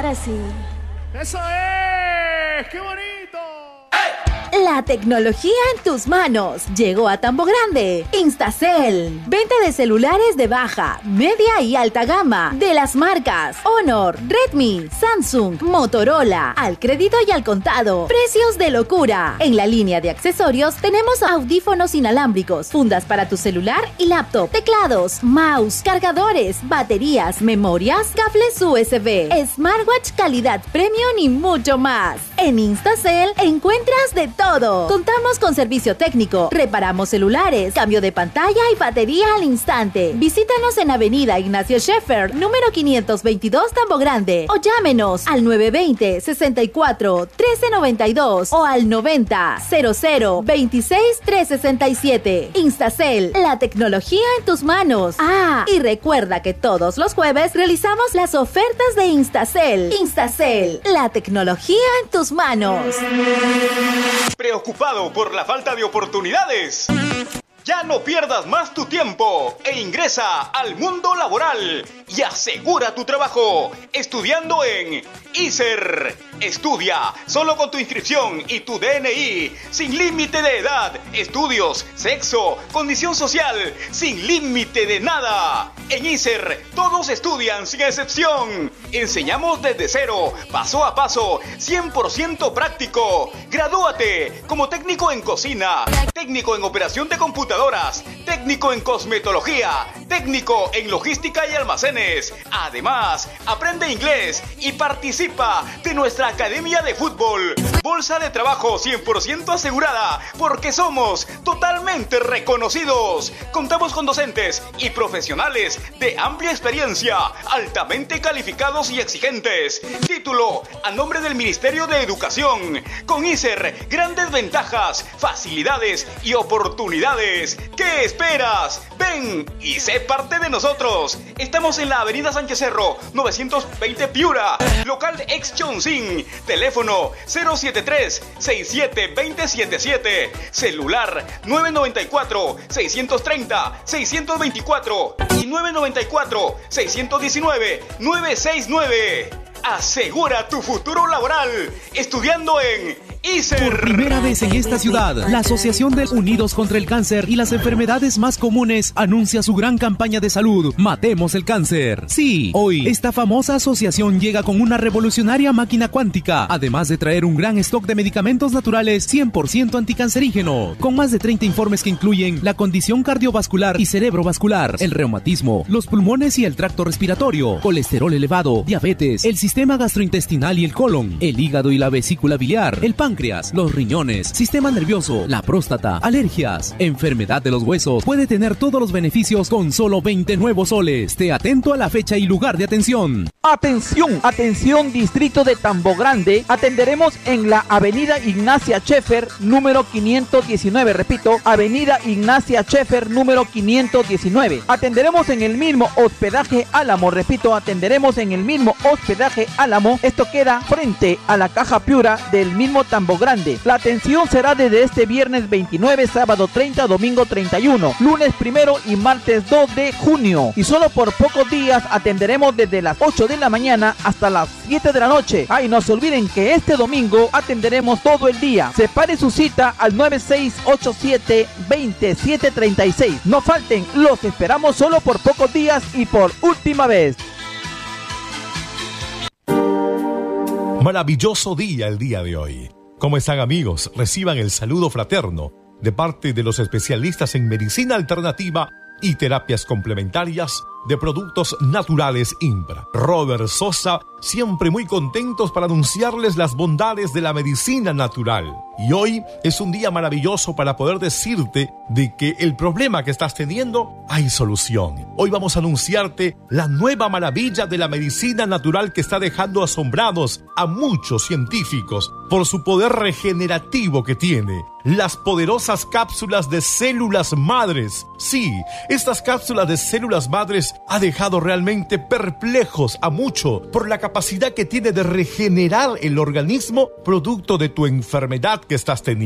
ahora sí. ¡Eso es! ¡Qué bonito! La tecnología en tus manos llegó a Tambo Grande. Instacel. Venta de celulares de baja, media y alta gama de las marcas Honor, Redmi, Samsung, Motorola. Al crédito y al contado. Precios de locura. En la línea de accesorios tenemos audífonos inalámbricos, fundas para tu celular y laptop, teclados, mouse, cargadores, baterías, memorias, cables USB, smartwatch calidad premium y mucho más. En Instacel encuentras de todo. Contamos con servicio técnico, reparamos celulares, cambio de pantalla y batería al instante. Visítanos en Avenida Ignacio Scheffer, número 522, Tambo Grande, o llámenos al 920-64-1392 o al 90-00-26-367. Instacel, la tecnología en tus manos. Y recuerda que todos los jueves realizamos las ofertas de Instacel. Instacel, la tecnología en tus manos. ¿Preocupado por la falta de oportunidades? Ya no pierdas más tu tiempo e ingresa al mundo laboral y asegura tu trabajo estudiando en ISER. Estudia solo con tu inscripción y tu DNI, sin límite de edad, estudios, sexo, condición social, sin límite de nada. En ISER todos estudian sin excepción. Enseñamos desde cero, paso a paso, 100% práctico. Gradúate como técnico en cocina, técnico en operación de computadoras, técnico en cosmetología, técnico en logística y almacenes. Además, aprende inglés y participa de nuestra Academia de Fútbol. Bolsa de trabajo 100% asegurada, porque somos totalmente reconocidos. Contamos con docentes y profesionales de amplia experiencia, altamente calificados y exigentes. Título a nombre del Ministerio de Educación. Con ISER, grandes ventajas, facilidades y oportunidades. ¿Qué esperas? Ven y sé parte de nosotros. Estamos en la Avenida Sánchez Cerro, 920 Piura. Local ex Chonsin. Teléfono 073-672077. Celular 994-630-624 y 994-619-969. Asegura tu futuro laboral estudiando en ISER. Por primera vez en esta ciudad, la Asociación de Unidos contra el Cáncer y las Enfermedades Más Comunes anuncia su gran campaña de salud, Matemos el Cáncer. Sí, hoy esta famosa asociación llega con una revolucionaria máquina cuántica, además de traer un gran stock de medicamentos naturales 100% anticancerígeno, con más de 30 informes que incluyen la condición cardiovascular y cerebrovascular, el reumatismo, los pulmones y el tracto respiratorio, colesterol elevado, diabetes, el sistema gastrointestinal y el colon, el hígado y la vesícula biliar, el páncreas, los riñones, sistema nervioso, la próstata, alergias, enfermedad de los huesos. Puede tener todos los beneficios con solo 20 nuevos soles. Esté atento a la fecha y lugar de atención. Atención, atención distrito de Tambo Grande. Atenderemos en la Avenida Ignacia Scheffer, número 519. Repito, Avenida Ignacia Scheffer, número 519. Atenderemos en el mismo hospedaje Álamo. Repito, atenderemos en el mismo hospedaje Álamo. Esto queda frente a la Caja Piura del mismo Tambo Grande. La atención será desde este viernes 29, sábado 30, domingo 31, lunes 1 y martes 2 de junio. Y solo por pocos días atenderemos desde las 8 de la mañana hasta las 7 de la noche. No se olviden que este domingo atenderemos todo el día. Separe su cita al 9687-2736. No falten, los esperamos solo por pocos días y por última vez. Maravilloso día el día de hoy. ¿Cómo están, amigos? Reciban el saludo fraterno de parte de los especialistas en medicina alternativa y terapias complementarias de productos naturales Impra. Robert Sosa, siempre muy contentos para anunciarles las bondades de la medicina natural. Y hoy es un día maravilloso para poder decirte de que el problema que estás teniendo, hay solución. Hoy vamos a anunciarte la nueva maravilla de la medicina natural que está dejando asombrados a muchos científicos por su poder regenerativo que tiene. Las poderosas cápsulas de células madres. Sí, estas cápsulas de células madres ha dejado realmente perplejos a mucho por la capacidad que tiene de regenerar el organismo producto de tu enfermedad que estás teniendo.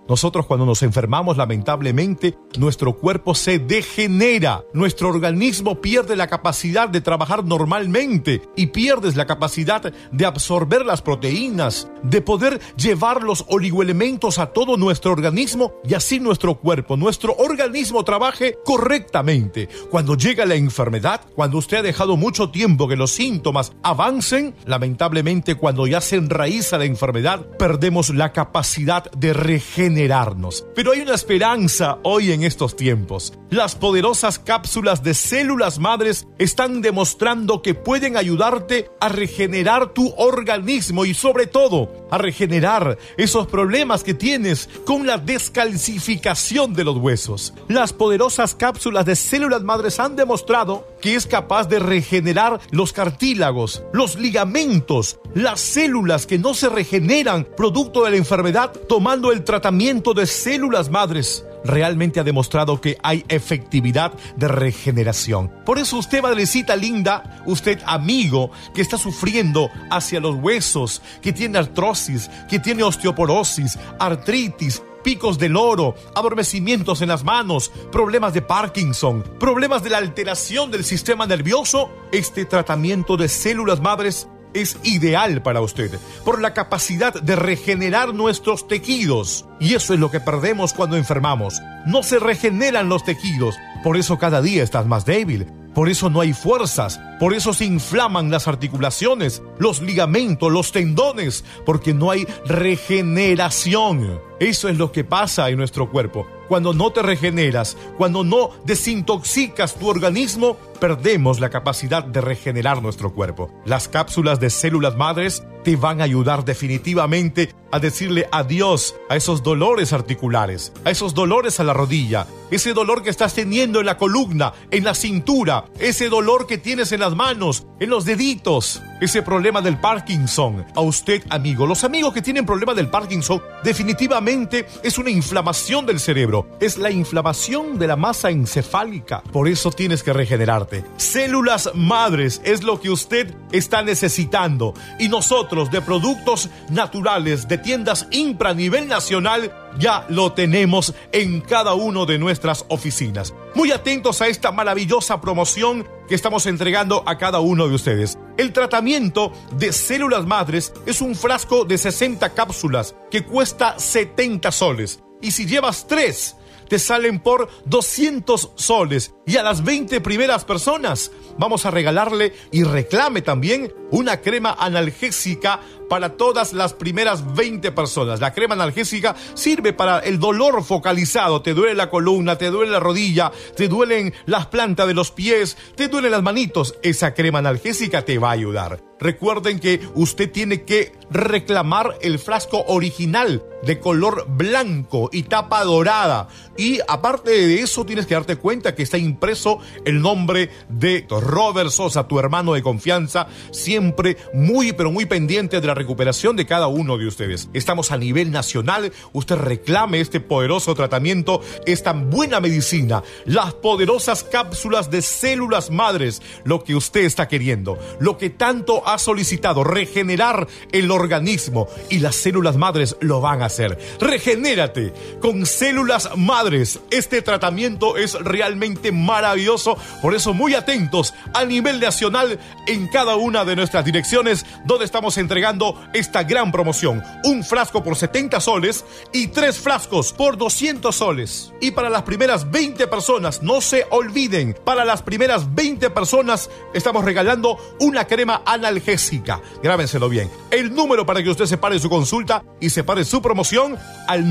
Nosotros cuando nos enfermamos, lamentablemente, nuestro cuerpo se degenera. Nuestro organismo pierde la capacidad de trabajar normalmente y pierdes la capacidad de absorber las proteínas, de poder llevar los oligoelementos a todo nuestro organismo y así nuestro cuerpo, nuestro organismo trabaje correctamente. Cuando llega la enfermedad, cuando usted ha dejado mucho tiempo que los síntomas avancen, lamentablemente cuando ya se enraiza la enfermedad, perdemos la capacidad de regenerarnos. Pero hay una esperanza hoy en estos tiempos. Las poderosas cápsulas de células madres están demostrando que pueden ayudarte a regenerar tu organismo y sobre todo a regenerar esos problemas que tienes con la descalcificación de los huesos. Las poderosas cápsulas de células madres han demostrado que es capaz de regenerar los cartílagos, los ligamentos, las células que no se regeneran producto de la enfermedad tomando el tratamiento de células madres. Realmente ha demostrado que hay efectividad de regeneración. Por eso usted, madrecita linda, usted amigo que está sufriendo hacia los huesos, que tiene artrosis, que tiene osteoporosis, artritis, picos del oro, adormecimientos en las manos, problemas de Parkinson, problemas de la alteración del sistema nervioso, este tratamiento de células madres es ideal para usted por la capacidad de regenerar nuestros tejidos. Y eso es lo que perdemos cuando enfermamos. No se regeneran los tejidos. Por eso cada día estás más débil. Por eso no hay fuerzas. Por eso se inflaman las articulaciones, los ligamentos, los tendones, porque no hay regeneración. Eso es lo que pasa en nuestro cuerpo. Cuando no te regeneras, cuando no desintoxicas tu organismo, perdemos la capacidad de regenerar nuestro cuerpo. Las cápsulas de células madres te van a ayudar definitivamente a decirle adiós a esos dolores articulares, a esos dolores a la rodilla, ese dolor que estás teniendo en la columna, en la cintura, ese dolor que tienes en las manos, en los deditos, ese problema del Parkinson. A usted, amigo, los amigos que tienen problema del Parkinson, definitivamente es una inflamación del cerebro, es la inflamación de la masa encefálica. Por eso tienes que regenerarte. Células madres es lo que usted está necesitando. Y nosotros, de productos naturales, de tiendas Impra a nivel nacional, ya lo tenemos en cada uno de nuestras oficinas. Muy atentos a esta maravillosa promoción que estamos entregando a cada uno de ustedes. El tratamiento de células madres es un frasco de 60 cápsulas que cuesta 70 soles. Y si llevas 3, te salen por 200 soles. Y a las 20 primeras personas vamos a regalarle y reclame también una crema analgésica para todas las primeras 20 personas. La crema analgésica sirve para el dolor focalizado. Te duele la columna, te duele la rodilla, te duelen las plantas de los pies, te duelen las manitos. Esa crema analgésica te va a ayudar. Recuerden que usted tiene que reclamar el frasco original de color blanco y tapa dorada. Y aparte de eso, tienes que darte cuenta que está impreso el nombre de Robert Sosa, tu hermano de confianza, siempre muy pero muy pendiente de la recuperación de cada uno de ustedes. Estamos a nivel nacional. Usted reclame este poderoso tratamiento, esta buena medicina, las poderosas cápsulas de células madres, lo que usted está queriendo, lo que tanto ha solicitado, regenerar el organismo, y las células madres lo van a hacer. Regenérate con células madres. Este tratamiento es realmente maravilloso. Por eso muy atentos a nivel nacional en cada una de nuestras direcciones donde estamos entregando esta gran promoción. Un frasco por 70 soles y 3 frascos por 200 soles. Y para las primeras 20 personas, no se olviden, para las primeras 20 personas estamos regalando una crema analgésica. Grábenselo bien. El número para que usted separe su consulta y separe su promoción al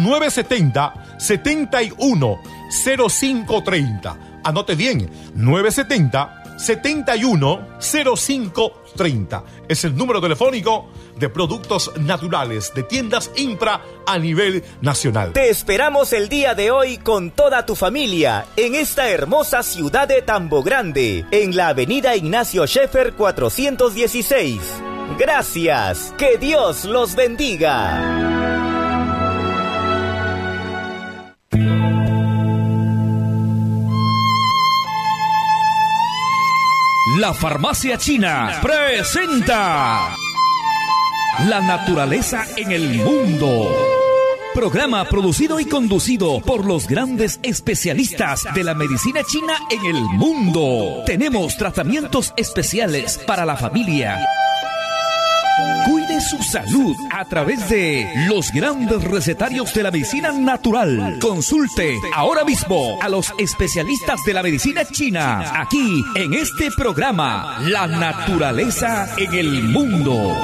970-71-0530. Anote bien, 970-71-0530. Es el número telefónico de productos naturales de tiendas Impra a nivel nacional. Te esperamos el día de hoy con toda tu familia en esta hermosa ciudad de Tambo Grande, en la avenida Ignacio Scheffer 416. Gracias. Que Dios los bendiga. La Farmacia China presenta La naturaleza en el mundo. Programa producido y conducido por los grandes especialistas de la medicina china en el mundo. Tenemos tratamientos especiales para la familia. Cuide su salud a través de los grandes recetarios de la medicina natural. Consulte ahora mismo a los especialistas de la medicina china, aquí en este programa, La Naturaleza en el Mundo.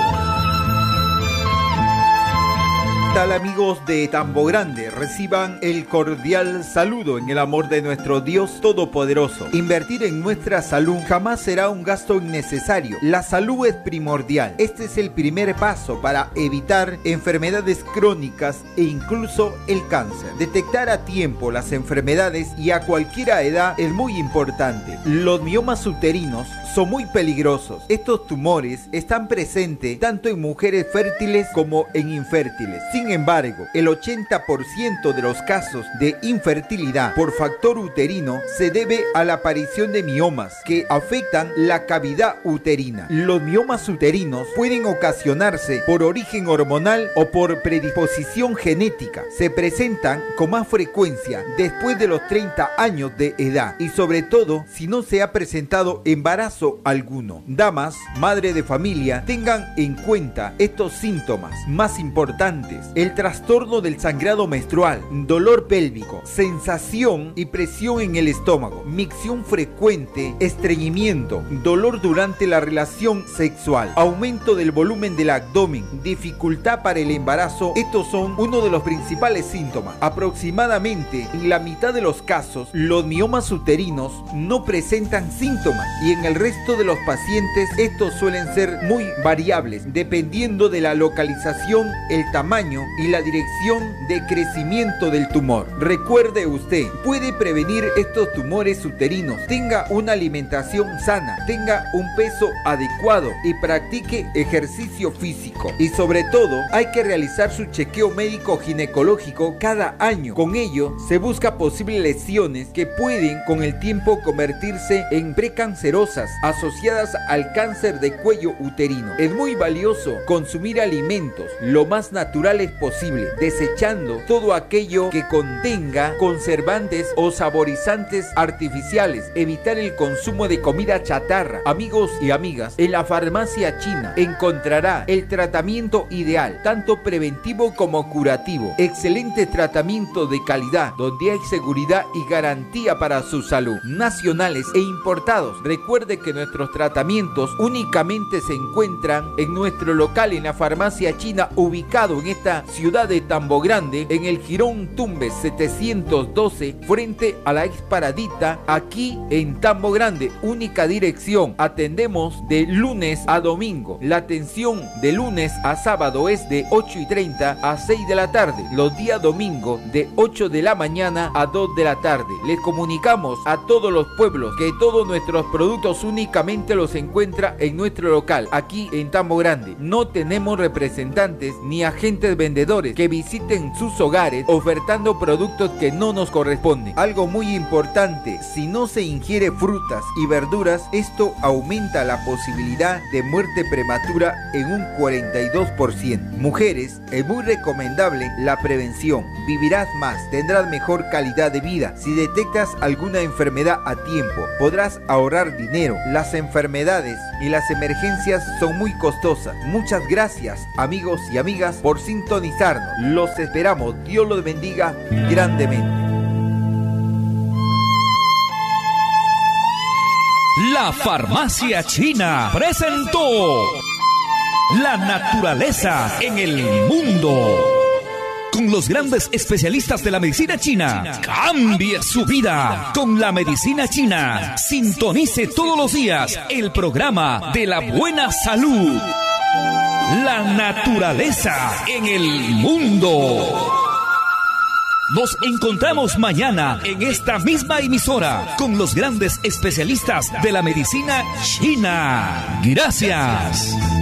Tal amigos de Tambo Grande, reciban el cordial saludo en el amor de nuestro Dios Todopoderoso. Invertir en nuestra salud jamás será un gasto innecesario. La salud es primordial. Este es el primer paso para evitar enfermedades crónicas e incluso el cáncer. Detectar a tiempo las enfermedades y a cualquier edad es muy importante. Los miomas uterinos son muy peligrosos. Estos tumores están presentes tanto en mujeres fértiles como en infértiles. Sin embargo, el 80% de los casos de infertilidad por factor uterino se debe a la aparición de miomas que afectan la cavidad uterina. Los miomas uterinos pueden ocasionarse por origen hormonal o por predisposición genética. Se presentan con más frecuencia después de los 30 años de edad y sobre todo si no se ha presentado embarazo alguno. Damas, madre de familia, tengan en cuenta estos síntomas más importantes: el trastorno del sangrado menstrual, dolor pélvico, sensación y presión en el estómago, micción frecuente, estreñimiento, dolor durante la relación sexual, aumento del volumen del abdomen, dificultad para el embarazo. Estos son uno de los principales síntomas. Aproximadamente en la mitad de los casos, los miomas uterinos no presentan síntomas y en el resto de los pacientes estos suelen ser muy variables dependiendo de la localización, el tamaño y la dirección de crecimiento del tumor. Recuerde usted, puede prevenir estos tumores uterinos. Tenga una alimentación sana, tenga un peso adecuado y practique ejercicio físico. Y sobre todo, hay que realizar su chequeo médico ginecológico cada año. Con ello, se busca posibles lesiones que pueden con el tiempo convertirse en precancerosas asociadas al cáncer de cuello uterino. Es muy valioso consumir alimentos lo más naturales posible, desechando todo aquello que contenga conservantes o saborizantes artificiales. Evitar el consumo de comida chatarra. Amigos y amigas, en la farmacia china encontrará el tratamiento ideal, tanto preventivo como curativo. Excelente tratamiento de calidad, donde hay seguridad y garantía para su salud, nacionales e importados. Recuerde que nuestros tratamientos únicamente se encuentran en nuestro local en la farmacia china, ubicado en esta ciudad de Tambo Grande, en el Jirón Tumbes 712, frente a la ex Paradita, aquí en Tambo Grande. Única dirección. Atendemos de lunes a domingo. La atención de lunes a sábado es de 8:30 a 6 de la tarde. Los días domingo de 8 de la mañana a 2 de la tarde. Les comunicamos a todos los pueblos que todos nuestros productos únicamente los encuentra en nuestro local, aquí en Tambo Grande. No tenemos representantes ni agentes vendedores que visiten sus hogares ofertando productos que no nos corresponden. Algo muy importante: si no se ingiere frutas y verduras, esto aumenta la posibilidad de muerte prematura en un 42%. Mujeres, es muy recomendable la prevención. Vivirás más, tendrás mejor calidad de vida. Si detectas alguna enfermedad a tiempo, podrás ahorrar dinero. Las enfermedades y las emergencias son muy costosas. Muchas gracias, amigos y amigas, por sintonizarnos. Los esperamos. Dios los bendiga grandemente. La Farmacia China presentó La Naturaleza en el Mundo. Con los grandes especialistas de la medicina china. Cambie su vida con la medicina china. Sintonice todos los días el programa de la buena salud. La naturaleza en el mundo. Nos encontramos mañana en esta misma emisora con los grandes especialistas de la medicina china. Gracias.